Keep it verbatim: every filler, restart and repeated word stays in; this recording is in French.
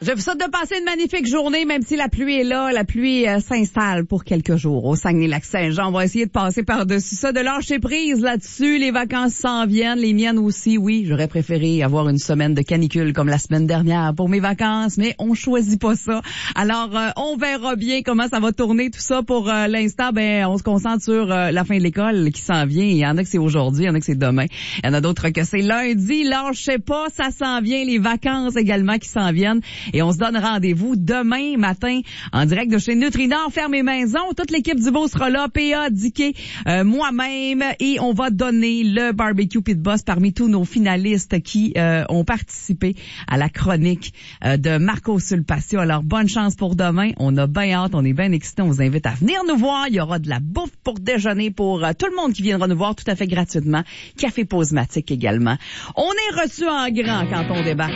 Je vous souhaite de passer une magnifique journée, même si la pluie est là. La pluie euh, s'installe pour quelques jours au Saguenay-Lac-Saint-Jean. On va essayer de passer par-dessus ça, de lâcher prise là-dessus. Les vacances s'en viennent, les miennes aussi. Oui, j'aurais préféré avoir une semaine de canicule comme la semaine dernière pour mes vacances, mais on choisit pas ça. Alors, euh, on verra bien comment ça va tourner tout ça. Pour euh, l'instant, ben, on se concentre sur euh, la fin de l'école qui s'en vient. Il y en a que c'est aujourd'hui, il y en a que c'est demain. Il y en a d'autres que c'est lundi. Lâchez pas, ça s'en vient. Les vacances également qui s'en viennent. Et on se donne rendez-vous demain matin en direct de chez Nutrinor, Ferme et Maison. Toute l'équipe du Beau sera là, P A, Dicky, euh, moi-même, et on va donner le barbecue pit boss parmi tous nos finalistes qui euh, ont participé à la chronique euh, de Marco Sulpacio. Alors, bonne chance pour demain. On a bien hâte, on est bien excités. On vous invite à venir nous voir. Il y aura de la bouffe pour déjeuner pour euh, tout le monde qui viendra nous voir tout à fait gratuitement. Café Posmatique également. On est reçu en grand quand on débarque.